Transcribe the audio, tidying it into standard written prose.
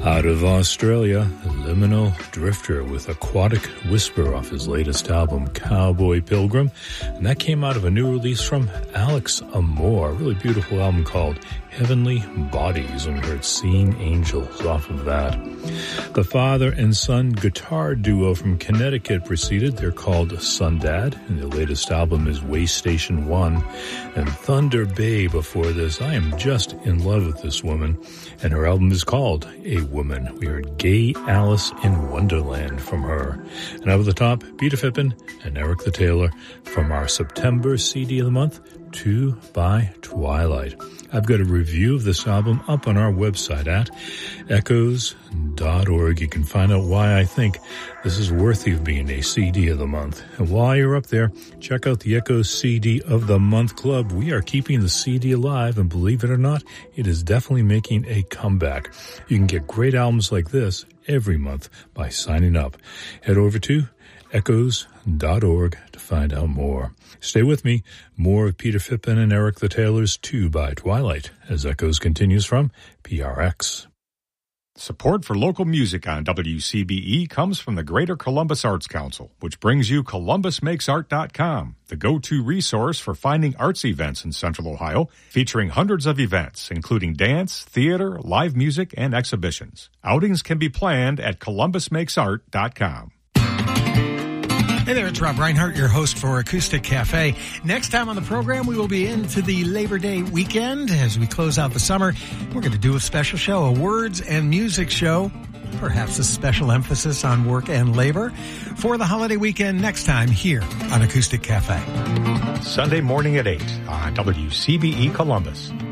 Out of Australia, Liminal Drifter with Aquatic Whisper off his latest album, Cowboy Pilgrim. And that came out of a new release from Alex Amor, a really beautiful album called Heavenly Bodies, and we heard Seeing Angels off of that. The father and son guitar duo from Connecticut proceeded. They're called Sundad, and their latest album is Way Station 1. And Thunder Bay before this. I am just in love with this woman, and her album is called A Woman. We heard Gay Alice in Wonderland from her. And over the top, Peter Phippen and Eric the Tailor from our September CD of the month, 2 by Twilight. I've got a review of this album up on our website at echoes.org. You can find out why I think this is worthy of being a CD of the month. And while you're up there, check out the Echoes CD of the Month Club. We are keeping the CD alive, and believe it or not, it is definitely making a comeback. You can get great albums like this every month by signing up. Head over to echoes.org to find out more. Stay with me. More of Peter Phippen and Eric the Tailor's 2 by Twilight as Echoes continues from PRX. Support for local music on WCBE comes from the Greater Columbus Arts Council, which brings you ColumbusMakesArt.com, the go-to resource for finding arts events in Central Ohio, featuring hundreds of events, including dance, theater, live music, and exhibitions. Outings can be planned at ColumbusMakesArt.com. Hey there, it's Rob Reinhardt, your host for Acoustic Cafe. Next time on the program, we will be into the Labor Day weekend as we close out the summer. We're going to do a special show, a words and music show, perhaps a special emphasis on work and labor for the holiday weekend next time here on Acoustic Cafe. Sunday morning at 8 on WCBE Columbus.